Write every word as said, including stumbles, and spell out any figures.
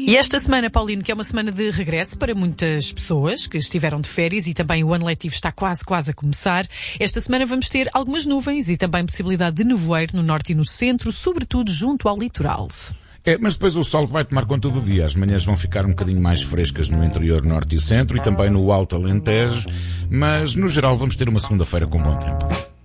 E esta semana, Paulino, que é uma semana de regresso para muitas pessoas que estiveram de férias e também o ano letivo está quase, quase a começar. Esta semana vamos ter algumas nuvens e também possibilidade de nevoeiro no norte e no centro, sobretudo junto ao litoral. É, mas depois o sol vai tomar conta do dia. As manhãs vão ficar um bocadinho mais frescas no interior norte e centro e também no alto Alentejo, mas no geral vamos ter uma segunda-feira com bom tempo.